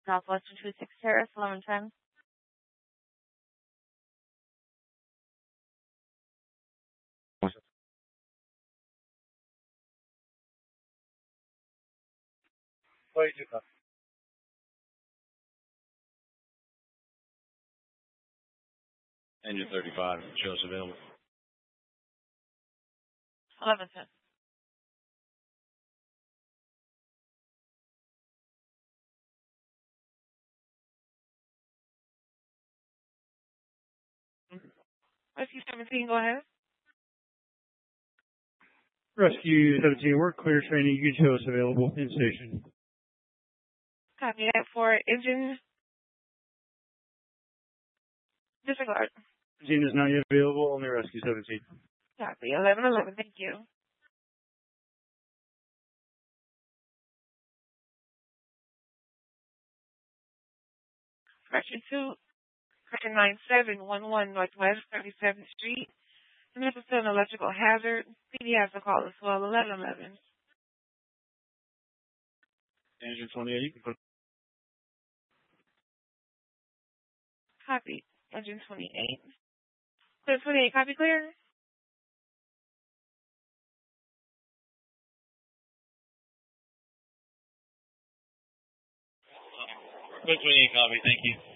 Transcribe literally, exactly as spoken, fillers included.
Southwestern two six Terrace, eleven ten. forty-two copy. Engine thirty-five shows available. eleven ten. Rescue seventeen, go ahead. Rescue seventeen, we're clear training. You can show us available in station. Copy that for engine disregard. Engine is not yet available, only Rescue seventeen. Copy, eleven eleven, thank you. Correction two, correction nine seven one one Northwest thirty-seventh Street. And this is still an electrical hazard. P D has a call as well, eleven eleven. Engine twenty-eight, you can put. Copy, engine twenty-eight. Clear twenty-eight, copy clear? Clear twenty-eight, copy, thank you.